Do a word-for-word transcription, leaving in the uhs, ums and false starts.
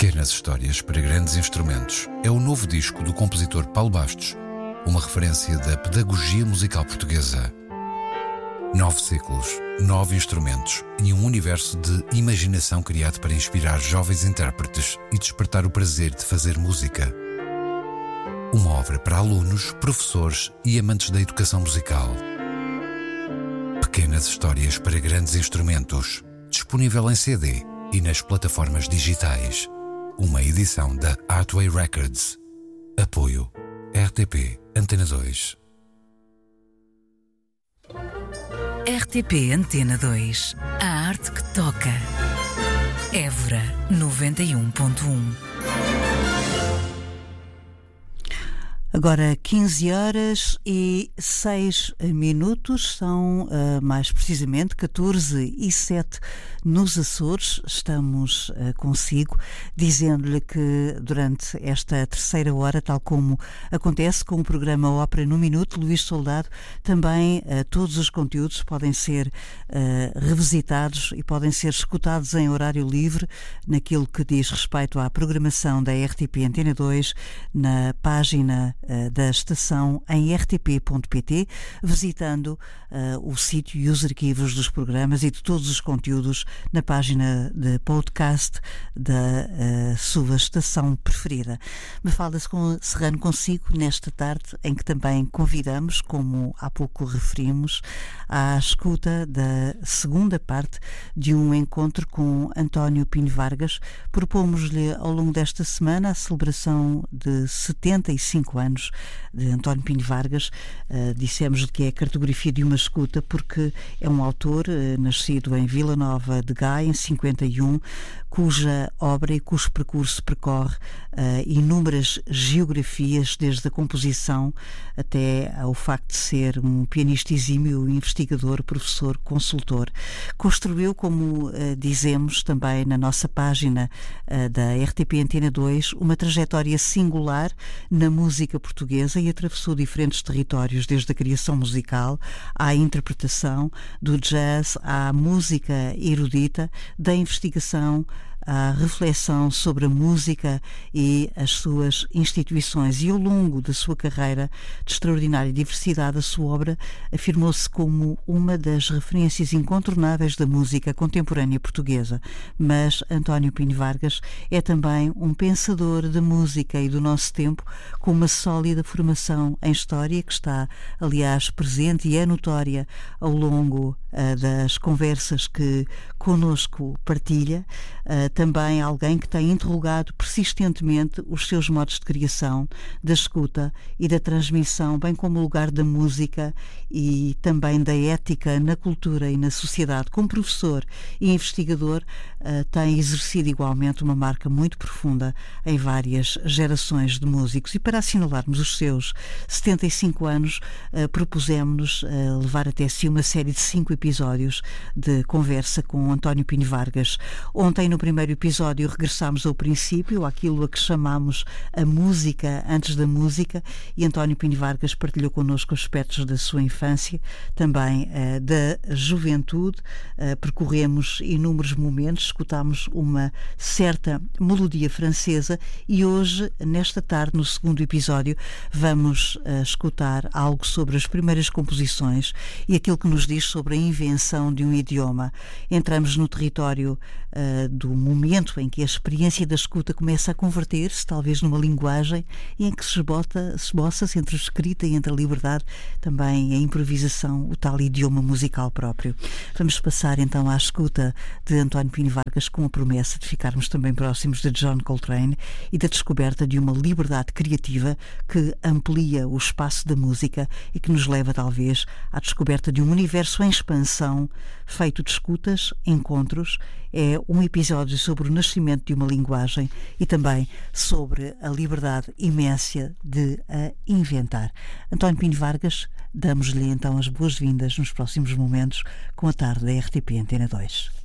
Pequenas Histórias para Grandes Instrumentos é o novo disco do compositor Paulo Bastos, uma referência da pedagogia musical portuguesa. Nove ciclos, nove instrumentos e um universo de imaginação criado para inspirar jovens intérpretes e despertar o prazer de fazer música. Uma obra para alunos, professores e amantes da educação musical. Pequenas Histórias para Grandes Instrumentos, disponível em C D e nas plataformas digitais. Uma edição da Artway Records. Apoio R T P Antena dois. R T P Antena dois. A arte que toca. Évora noventa e um ponto um. Agora quinze horas e seis minutos, são uh, mais precisamente catorze e sete nos Açores. Estamos uh, consigo, dizendo-lhe que durante esta terceira hora, tal como acontece com o programa Ópera no Minuto, Luís Soldado, também uh, todos os conteúdos podem ser uh, revisitados e podem ser escutados em horário livre naquilo que diz respeito à programação da R T P Antena dois, na página da estação em r t p ponto p t, visitando uh, o sítio e os arquivos dos programas e de todos os conteúdos na página de podcast da uh, sua estação preferida. Mafalda Serrano consigo nesta tarde, em que também convidamos, como há pouco referimos, à escuta da segunda parte de um encontro com António Pinho Vargas. Propomos-lhe ao longo desta semana a celebração de setenta e cinco anos de António Pinho Vargas. Uh, dissemos-lhe que é a cartografia de uma escuta porque é um autor uh, nascido em Vila Nova de Gaia em cinquenta e um, cuja obra e cujo percurso percorre uh, inúmeras geografias, desde a composição até ao facto de ser um pianista exímio, investigador, professor, consultor. Construiu, como uh, dizemos também na nossa página uh, da R T P Antena dois, uma trajetória singular na música portuguesa e atravessou diferentes territórios, desde a criação musical à interpretação, do jazz à música erudita, da investigação à reflexão sobre a música e as suas instituições. E ao longo da sua carreira de extraordinária diversidade, a sua obra afirmou-se como uma das referências incontornáveis da música contemporânea portuguesa. Mas António Pinho Vargas é também um pensador da música e do nosso tempo, com uma sólida formação em história, que está, aliás, presente e é notória ao longo uh, das conversas que conosco partilha. Uh, também alguém que tem interrogado persistentemente os seus modos de criação, da escuta e da transmissão, bem como o lugar da música e também da ética na cultura e na sociedade. Como professor e investigador, uh, tem exercido igualmente uma marca muito profunda em várias gerações de músicos. E para assinalarmos os seus setenta e cinco anos, uh, propusemos-nos uh, levar até si uma série de cinco episódios de conversa com António Pinho Vargas. Ontem, no primeiro episódio, regressámos ao princípio, àquilo a que chamamos a música antes da música, e António Pinho Vargas partilhou connosco aspectos da sua infância, também uh, da juventude. Uh, percorremos inúmeros momentos, escutámos uma certa melodia francesa e hoje, nesta tarde, no segundo episódio, vamos uh, escutar algo sobre as primeiras composições e aquilo que nos diz sobre a invenção de um idioma. Entramos no território uh, do momento em que a experiência da escuta começa a converter-se, talvez numa linguagem, e em que se esbota, se esboça-se entre a escrita e entre a liberdade, também a improvisação, o tal idioma musical próprio. Vamos passar então à escuta de António Pinho Vargas, com a promessa de ficarmos também próximos de John Coltrane e da descoberta de uma liberdade criativa que amplia o espaço da música e que nos leva talvez à descoberta de um universo em expansão, feito de escutas, encontros. É um episódio sobre o nascimento de uma linguagem e também sobre a liberdade imensa de a inventar. António Pinho Vargas, damos-lhe então as boas-vindas nos próximos momentos com a tarde da R T P Antena dois.